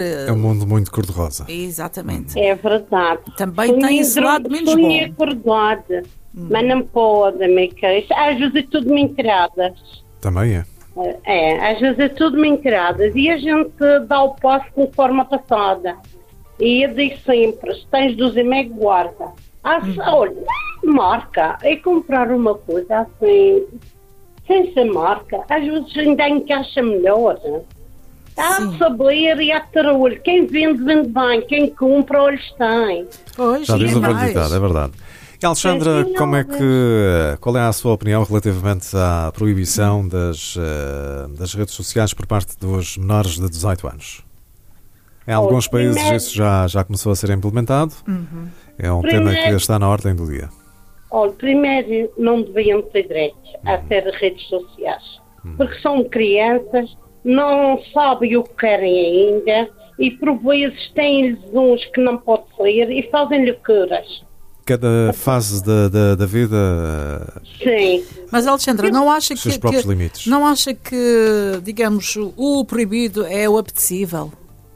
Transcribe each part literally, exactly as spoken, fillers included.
É um mundo muito cor-de-rosa. Exatamente. É verdade. Também Sonho tem esse lado grande, menos sonho bom. é verdade. Hum. Mas não pode, amiga. Às vezes é tudo mentiradas. Também é. É, às vezes é tudo mentiradas. E a gente dá o passo conforme a passada. E eu digo sempre, se tens dos e meio, guarda. Assim, hum. Olha, marca. É comprar uma coisa assim, sem ser marca. Às vezes ainda encaixa melhor. Há de saber e há de ter olho. Quem vende, vende bem. Quem compra, olhos tem. Pois, já diz é o velho ditado, é verdade. E Alexandra, Sim, como é que, qual é a sua opinião relativamente à proibição das, uh, das redes sociais por parte dos menores de dezoito anos? Em alguns oh, países primeiro, isso já, já começou a ser implementado. Uhum. É um primeiro, tema que está na ordem do dia. Olha, primeiro não deviam ter direitos a ter redes sociais. Uhum. Porque são crianças, não sabem o que querem ainda e por vezes têm-lhes uns que não podem sair e fazem loucuras. Cada fase da, da, da vida. Sim. Mas Alexandra, não acha que, próprios que limites. não acha que, digamos, o proibido é o apetecível?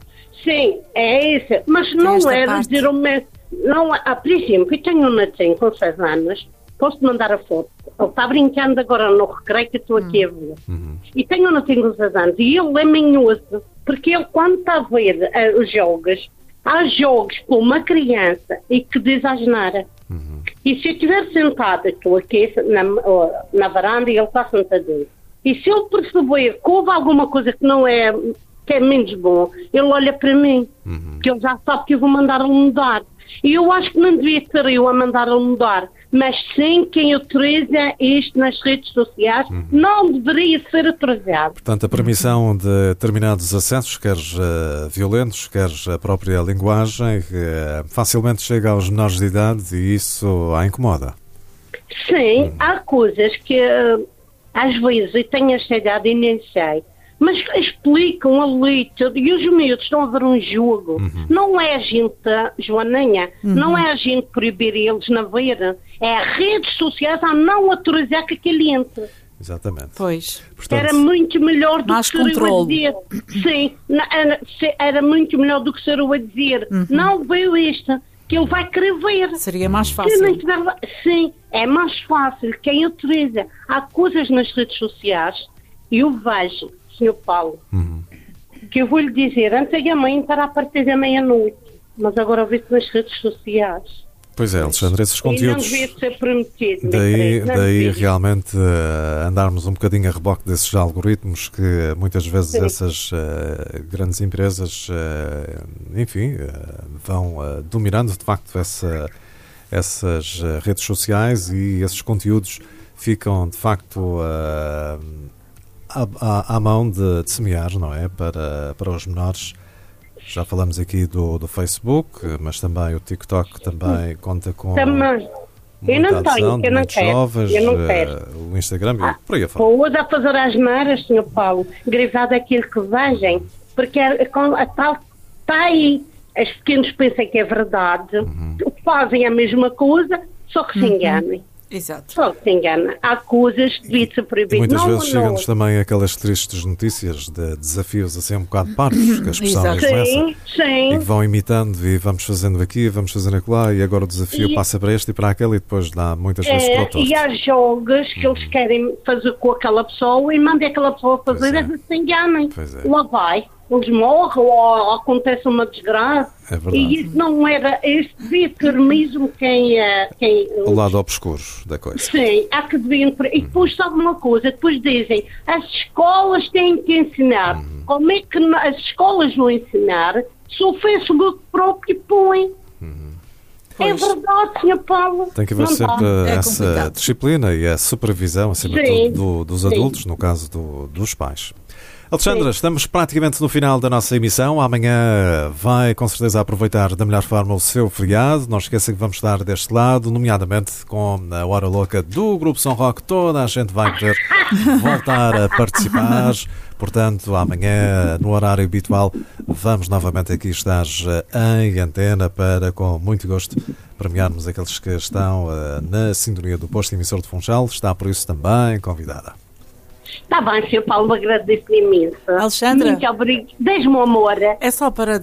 Sim, é isso. Mas Tem não é parte. dizer o mesmo. Não, ah, por exemplo, eu tenho um netinho com seis anos, posso mandar a foto. Ele está brincando agora no recreio que eu estou aqui a ver. Uhum. E tenho um netinho com seis anos e ele é manhoso, porque ele quando está a ver uh, os jogos, há jogos para uma criança e que diz a asneira. Uhum. E se eu estiver sentada, estou aqui na, na varanda e ele está sentadinho. E se ele perceber que houve alguma coisa que não é, que é menos bom, ele olha para mim, uhum. que ele já sabe que eu vou mandar ele mudar. E eu acho que não devia ser eu a mandar ele mudar, mas sim quem autoriza isto nas redes sociais, uhum. não deveria ser autorizado. Portanto, a permissão de determinados acessos, quer uh, violentos, quer a própria linguagem, uh, facilmente chega aos menores de idade e isso a incomoda. Sim, uhum. há coisas que uh, às vezes eu tenho esta idade e nem sei, mas explicam ali tudo, e os miúdos estão a ver um jogo. Uhum. Não é a gente, Joaninha, uhum. não é a gente proibir eles na ver, é as redes sociais a não autorizar que aquele entre. Exatamente. Pois. Portanto, era muito melhor do mais que ser eu a dizer. Sim, era, era muito melhor do que ser eu a dizer. Uhum. Não veio isto, que ele vai querer ver. Seria mais fácil. Tiver, sim, é mais fácil. Quem autoriza. Há coisas nas redes sociais, e eu vejo, senhor Paulo, uhum. que eu vou lhe dizer, antigamente era a partir da meia-noite, mas agora vejo nas redes sociais. Pois é, Alexandre, esses conteúdos. E não devia ser permitido. Daí, daí realmente uh, andarmos um bocadinho a reboque desses algoritmos que muitas vezes Sim. essas uh, grandes empresas, uh, enfim, uh, vão uh, dominando de facto essa, essas uh, redes sociais e esses conteúdos ficam de facto uh, à, à, à mão de, de semear, não é? Para, para os menores. Já falamos aqui do, do Facebook, mas também o TikTok também conta com também. Eu não tenho, eu não quero. Jovens, eu não quero. Uh, o Instagram ah, e por aí a fora. Hoje a fazer as maras, senhor Paulo, gravado aquilo que vejam, porque a, a, a tal está aí. Os pequenos pensam que é verdade, uhum. fazem a mesma coisa, só que se enganem. Exato. Só que se engana. Há coisas que devia ser proibido. Muitas não, vezes chegam-nos também aquelas tristes notícias de desafios assim um bocado parvos, que as pessoas começam sim. e que vão imitando e vamos fazendo aqui, vamos fazendo acolá e agora o desafio e, passa para este e para aquele e depois dá muitas vezes é, para o torto. E há jogos que uhum. eles querem fazer com aquela pessoa e mandam aquela pessoa fazer e é. se enganem. É. Lá vai. Eles morrem ou acontece uma desgraça. É verdade. E isso não era, isso devia ter mesmo quem... quem o lado obscuro da coisa. Sim, há que deviam... E depois sabe uma coisa, depois dizem, as escolas têm que ensinar. Uhum. Como é que as escolas vão ensinar se o Facebook próprio põe? Uhum. É verdade, senhor Paulo. Tem que haver não sempre dá. essa é disciplina e a supervisão, acima de tudo, do, dos adultos, Sim. no caso do, dos pais. Alexandra, Sim. estamos praticamente no final da nossa emissão. Amanhã vai, com certeza, aproveitar da melhor forma o seu feriado. Não esqueça que vamos estar deste lado, nomeadamente com a Hora Louca do Grupo São Roque. Toda a gente vai poder voltar a participar. Portanto, amanhã, no horário habitual, vamos novamente aqui estar em antena para, com muito gosto, premiarmos aqueles que estão na sintonia do posto emissor de Funchal. Está, por isso, também convidada. Está bem, senhor Paulo, agradeço imenso. Alexandra. Muito obrigado. Desde-me o amor. É só para